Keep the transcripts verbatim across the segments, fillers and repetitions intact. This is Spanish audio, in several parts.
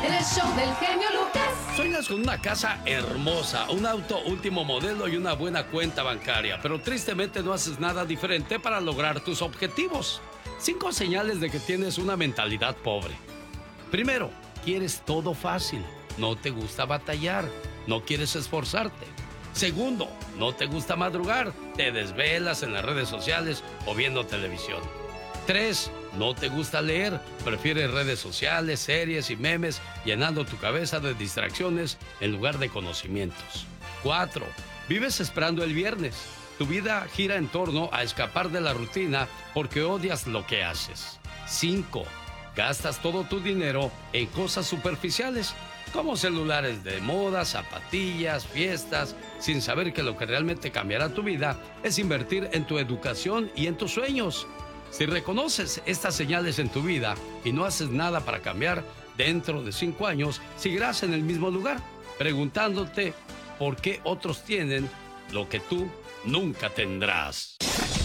en el show del genio Lucas. Sueñas con una casa hermosa, un auto último modelo y una buena cuenta bancaria, pero tristemente no haces nada diferente para lograr tus objetivos. Cinco señales de que tienes una mentalidad pobre. Primero, quieres todo fácil. No te gusta batallar. No quieres esforzarte. Segundo, no te gusta madrugar. Te desvelas en las redes sociales o viendo televisión. Tres, no te gusta leer. Prefieres redes sociales, series y memes llenando tu cabeza de distracciones en lugar de conocimientos. Cuatro, vives esperando el viernes. Tu vida gira en torno a escapar de la rutina porque odias lo que haces. Cinco, gastas todo tu dinero en cosas superficiales como celulares de moda, zapatillas, fiestas, sin saber que lo que realmente cambiará tu vida es invertir en tu educación y en tus sueños. Si reconoces estas señales en tu vida y no haces nada para cambiar, dentro de cinco años seguirás en el mismo lugar, preguntándote por qué otros tienen lo que tú nunca tendrás.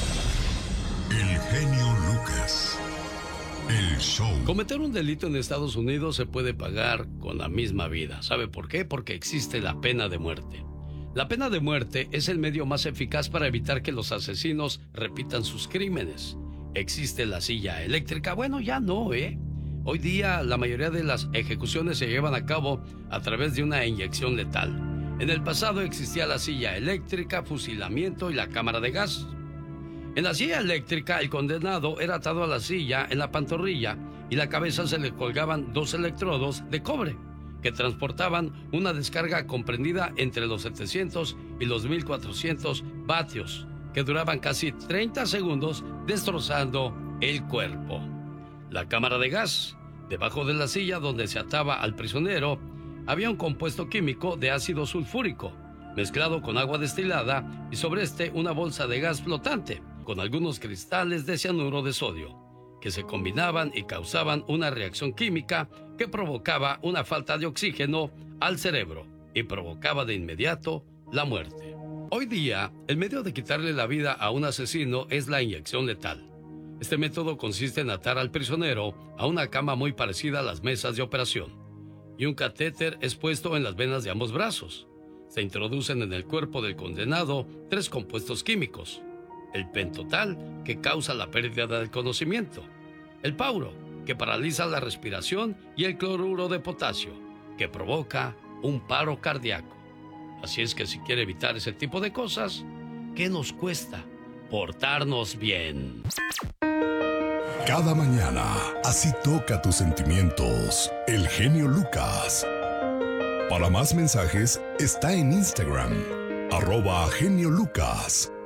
El genio Lucas. El show. Cometer un delito en Estados Unidos se puede pagar con la misma vida. ¿Sabe por qué? Porque existe la pena de muerte. La pena de muerte es el medio más eficaz para evitar que los asesinos repitan sus crímenes. ¿Existe la silla eléctrica? Bueno, ya no, ¿eh? Hoy día la mayoría de las ejecuciones se llevan a cabo a través de una inyección letal. En el pasado existía la silla eléctrica, fusilamiento y la cámara de gas. En la silla eléctrica, el condenado era atado a la silla en la pantorrilla y la cabeza se le colgaban dos electrodos de cobre que transportaban una descarga comprendida entre los setecientos y los mil cuatrocientos vatios que duraban casi treinta segundos destrozando el cuerpo. La cámara de gas. Debajo de la silla donde se ataba al prisionero había un compuesto químico de ácido sulfúrico mezclado con agua destilada y sobre este una bolsa de gas flotante con algunos cristales de cianuro de sodio, que se combinaban y causaban una reacción química que provocaba una falta de oxígeno al cerebro y provocaba de inmediato la muerte. Hoy día, el medio de quitarle la vida a un asesino es la inyección letal. Este método consiste en atar al prisionero a una cama muy parecida a las mesas de operación, y un catéter es puesto en las venas de ambos brazos. Se introducen en el cuerpo del condenado tres compuestos químicos: el pentotal, que causa la pérdida del conocimiento; el pauro, que paraliza la respiración; y el cloruro de potasio, que provoca un paro cardíaco. Así es que si quiere evitar ese tipo de cosas, ¿qué nos cuesta? Portarnos bien. Cada mañana, así toca tus sentimientos, el genio Lucas. Para más mensajes, está en Instagram, arroba genio Lucas.